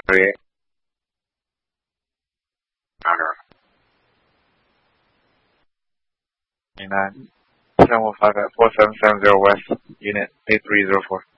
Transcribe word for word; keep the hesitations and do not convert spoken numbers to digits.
thirty-eight. Roger. nine seven one five at four seven seven zero West, unit eight three zero four.